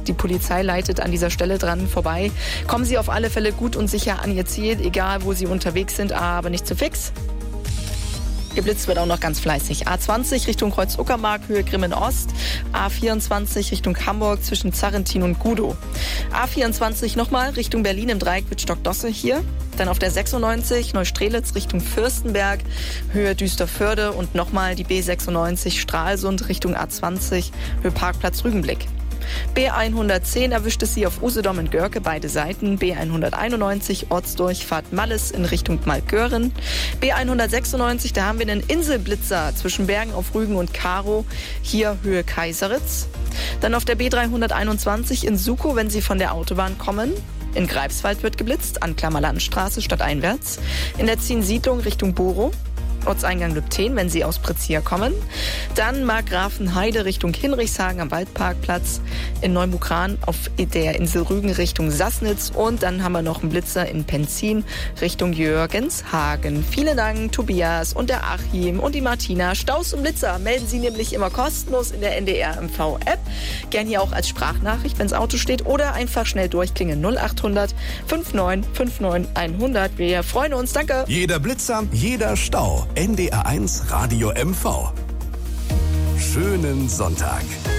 Die Polizei leitet an dieser Stelle dran vorbei. Kommen Sie auf alle Fälle gut und sicher an Ihr Ziel, egal wo Sie unterwegs sind, aber nicht zu fix. Geblitzt wird auch noch ganz fleißig. A20 Richtung Kreuz-Uckermark, Höhe Grimmen-Ost. A24 Richtung Hamburg zwischen Zarrentin und Gudow. A24 nochmal Richtung Berlin im Dreieck Wittstock-Dosse hier. Dann auf der 96 Neustrelitz Richtung Fürstenberg, Höhe Düsterförde. Und nochmal die B96 Stralsund Richtung A20, Höhe Parkplatz Rügenblick. B110 erwischt es Sie auf Usedom in Görke, beide Seiten. B191 Ortsdurchfahrt Malles in Richtung Malkören. B196, da haben wir einen Inselblitzer zwischen Bergen auf Rügen und Karow, hier Höhe Kaiseritz. Dann auf der B321 in Sukow, wenn Sie von der Autobahn kommen. In Greifswald wird geblitzt, Anklammer Landstraße stadteinwärts. In der Ziensiedlung Richtung Borough. Ortseingang Lübten, wenn Sie aus Pretzia kommen. Dann Markgrafenheide Richtung Hinrichshagen am Waldparkplatz. In Neumukran auf der Insel Rügen Richtung Sassnitz. Und dann haben wir noch einen Blitzer in Penzin Richtung Jürgenshagen. Vielen Dank, Tobias und der Achim und die Martina. Staus und Blitzer melden Sie nämlich immer kostenlos in der NDR MV-App. Gern hier auch als Sprachnachricht, wenn das Auto steht. Oder einfach schnell durchklingen 0800 59 59 100. Wir freuen uns. Danke. Jeder Blitzer, jeder Stau. NDR1 Radio MV. Schönen Sonntag.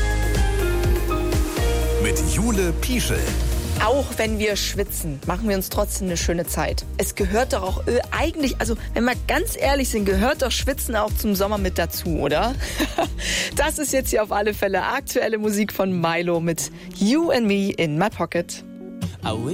Mit Jule Pieschel. Auch wenn wir schwitzen, machen wir uns trotzdem eine schöne Zeit. Es gehört doch auch eigentlich, also wenn wir ganz ehrlich sind, gehört doch Schwitzen auch zum Sommer mit dazu, oder? Das ist jetzt hier auf alle Fälle aktuelle Musik von Milo mit You and Me in My Pocket. I wish